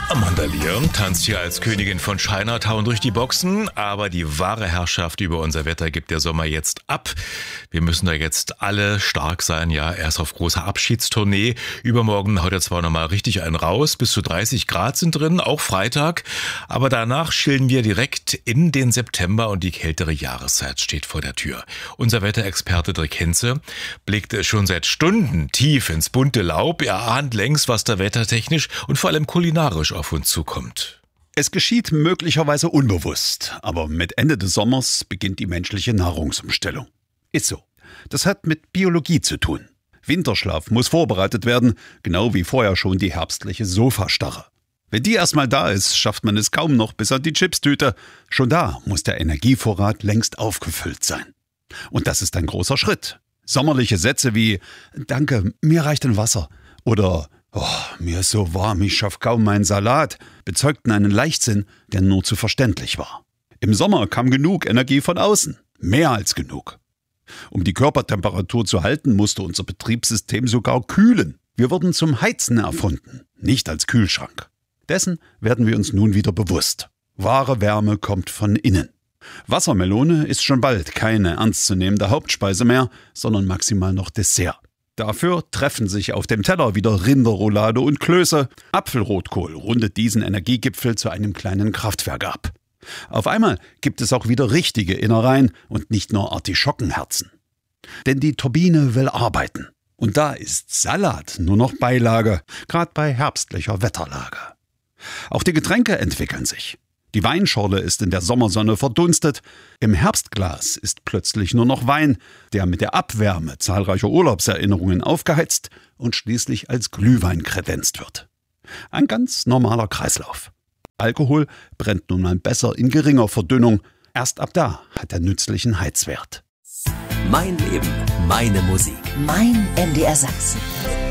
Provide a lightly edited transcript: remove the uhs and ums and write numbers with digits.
Amanda Lear tanzt hier als Königin von Chinatown durch die Boxen, aber die wahre Herrschaft über unser Wetter gibt der Sommer jetzt ab. Wir müssen da jetzt alle stark sein, ja, er ist auf großer Abschiedstournee. Übermorgen haut er zwar nochmal richtig einen raus, bis zu 30 Grad sind drin, auch Freitag, aber danach schillen wir direkt in den September und die kältere Jahreszeit steht vor der Tür. Unser Wetterexperte Dirk Henze blickt schon seit Stunden tief ins bunte Laub, er ahnt längst, was da wettertechnisch und vor allem kulinarisch auf uns zukommt. Es geschieht möglicherweise unbewusst, aber mit Ende des Sommers beginnt die menschliche Nahrungsumstellung. Ist so. Das hat mit Biologie zu tun. Winterschlaf muss vorbereitet werden, genau wie vorher schon die herbstliche Sofastarre. Wenn die erstmal da ist, schafft man es kaum noch bis an die Chipstüte. Schon da muss der Energievorrat längst aufgefüllt sein. Und das ist ein großer Schritt. Sommerliche Sätze wie »Danke, mir reicht ein Wasser« oder »Oh, mir ist so warm, ich schaff kaum meinen Salat«, bezeugten einen Leichtsinn, der nur zu verständlich war. Im Sommer kam genug Energie von außen, mehr als genug. Um die Körpertemperatur zu halten, musste unser Betriebssystem sogar kühlen. Wir wurden zum Heizen erfunden, nicht als Kühlschrank. Dessen werden wir uns nun wieder bewusst. Wahre Wärme kommt von innen. Wassermelone ist schon bald keine ernstzunehmende Hauptspeise mehr, sondern maximal noch Dessert. Dafür treffen sich auf dem Teller wieder Rinderroulade und Klöße. Apfelrotkohl rundet diesen Energiegipfel zu einem kleinen Kraftwerk ab. Auf einmal gibt es auch wieder richtige Innereien und nicht nur Artischockenherzen. Denn die Turbine will arbeiten. Und da ist Salat nur noch Beilage, gerade bei herbstlicher Wetterlage. Auch die Getränke entwickeln sich. Die Weinschorle ist in der Sommersonne verdunstet. Im Herbstglas ist plötzlich nur noch Wein, der mit der Abwärme zahlreicher Urlaubserinnerungen aufgeheizt und schließlich als Glühwein kredenzt wird. Ein ganz normaler Kreislauf. Alkohol brennt nun mal besser in geringer Verdünnung. Erst ab da hat er nützlichen Heizwert. Mein Leben, meine Musik. Mein MDR Sachsen.